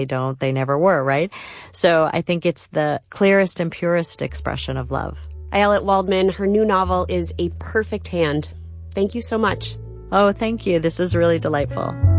They don't, they never were, right? So I think it's the clearest and purest expression of love. Ayelet Waldman, her new novel is A Perfect Hand. Thank you so much. Oh, thank you. This is really delightful.